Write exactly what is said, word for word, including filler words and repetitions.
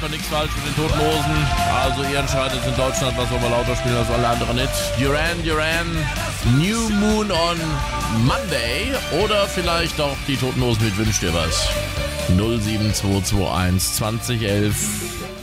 einfach nichts falsch mit den Toten Hosen. Also ihr entscheidet in Deutschland, was wollen wir lauter spielen als alle anderen nicht. Duran Duran, New Moon on Monday oder vielleicht auch die Toten Hosen mit Wünsch dir was. null sieben zwei zwei eins zwanzig elf